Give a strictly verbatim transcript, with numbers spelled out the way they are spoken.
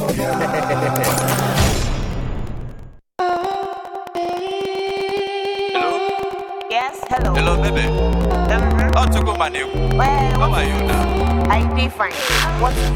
Yes, hello. Hello, baby. Mm-hmm. How to go, my name? Well, How are you now? I do fine. What's